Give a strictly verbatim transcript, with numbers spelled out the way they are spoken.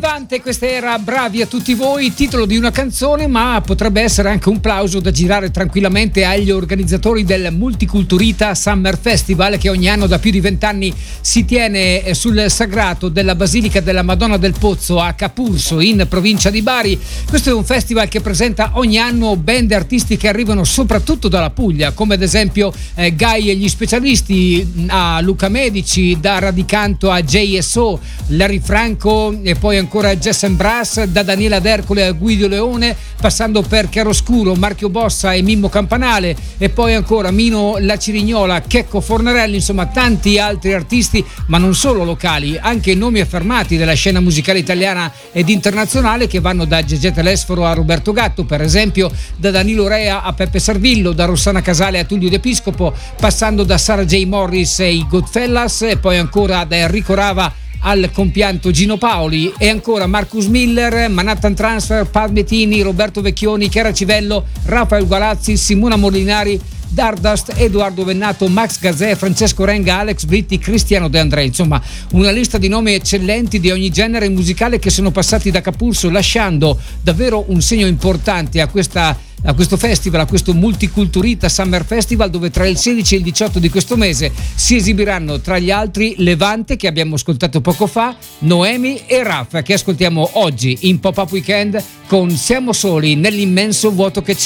Levante, questa era Bravi a tutti voi, titolo di una canzone, ma potrebbe essere anche un plauso da girare tranquillamente agli organizzatori del Multiculturita Summer Festival, che ogni anno da più di vent'anni si tiene sul sagrato della Basilica della Madonna del Pozzo a Capurso, in provincia di Bari. Questo è un festival che presenta ogni anno band e artisti che arrivano soprattutto dalla Puglia, come ad esempio eh, Gai e gli Specialisti, a Luca Medici, da Radicanto a J S O, Larry Franco e poi ancora Jess and Brass, da Daniela D'Ercole a Guido Leone, passando per Chiaroscuro, Marchio Bossa e Mimmo Campanale, e poi ancora Mino La Cirignola, Checco Fornarelli, insomma tanti altri artisti, ma non solo locali, anche nomi affermati della scena musicale italiana ed internazionale, che vanno da Gegè Telesforo a Roberto Gatto, per esempio, da Danilo Rea a Peppe Servillo, da Rossana Casale a Tullio D'Episcopo, passando da Sarah J. Morris e i Goodfellas, e poi ancora da Enrico Rava al compianto Gino Paoli, e ancora Marcus Miller, Manhattan Transfer, Pat Bettini, Roberto Vecchioni, Chiara Civello, Rafael Gualazzi, Simona Molinari, Dardust, Edoardo Vennato, Max Gazzè, Francesco Renga, Alex Britti, Cristiano De André. Insomma, una lista di nomi eccellenti di ogni genere musicale che sono passati da Capurso, lasciando davvero un segno importante a questa a questo festival, a questo Multiculturita Summer Festival, dove tra il sedici e il diciotto di questo mese si esibiranno tra gli altri Levante, che abbiamo ascoltato poco fa, Noemi e Raf, che ascoltiamo oggi in Pop-Up Weekend con Siamo soli nell'immenso vuoto che c'è.